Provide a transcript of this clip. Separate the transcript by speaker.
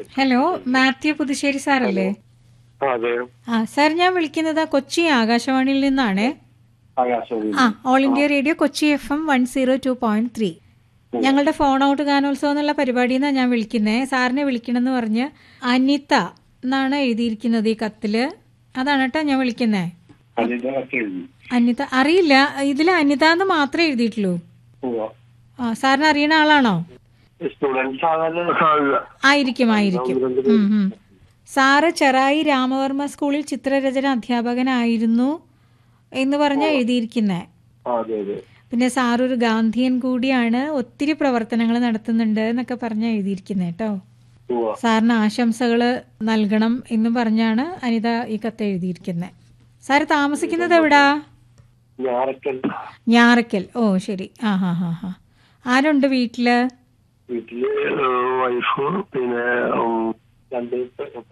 Speaker 1: Hello, Mathew Puthussery സാറല്ലേ?
Speaker 2: അതെ.
Speaker 1: Sir, ഞാൻ വിളിക്കുന്നത് കൊച്ചി ആകാശവാണിയിൽ നിന്നാണ്. All India radio Kochi FM 102.3. ഞങ്ങളുടെ ഫോൺ ഔട്ട് ഗാനോത്സവം എന്നുള്ള പരിപാടിയിൽ നിന്നാണ് ഞാൻ വിളിക്കുന്നത്. സാറിനെ വിളിക്കണമെന്ന് പറഞ്ഞ് അനിത എന്നാണ് എഴുതിയിരിക്കുന്നത് ഈ കത്തില്. അതാണ് കേട്ടോ ഞാൻ വിളിക്കുന്നത്. അനിത അറിയില്ല, ഇതിൽ അനിത എന്ന് മാത്രമേ എഴുതിയിട്ടുള്ളൂ. സാറിന് അറിയണ ആളാണോ? ആയിരിക്കും. സാറ് ചെറായി രാമവർമ്മ സ്കൂളിൽ ചിത്രരചന അധ്യാപകനായിരുന്നു എന്ന് പറഞ്ഞ എഴുതിയിരിക്കുന്നേ. പിന്നെ സാറൊരു ഗാന്ധിയൻ കൂടിയാണ്, ഒത്തിരി പ്രവർത്തനങ്ങൾ നടത്തുന്നുണ്ട് എന്നൊക്കെ പറഞ്ഞ എഴുതിയിരിക്കുന്നത് കേട്ടോ. സാറിന് ആശംസകൾ നൽകണം എന്നും പറഞ്ഞാണ് അനിത ഈ കത്ത് എഴുതിയിരിക്കുന്നത്. സാറ് താമസിക്കുന്നത് എവിടാ? ഞാറക്കൽ. ഓ ശരി. ആരുണ്ട് വീട്ടില്?
Speaker 2: വൈഫ്, പിന്നെ